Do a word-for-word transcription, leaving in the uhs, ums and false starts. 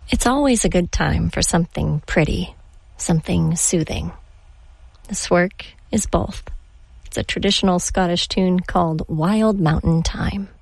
It's always a good time for something pretty, something soothing. This work is both. It's a traditional Scottish tune called Wild Mountain Time.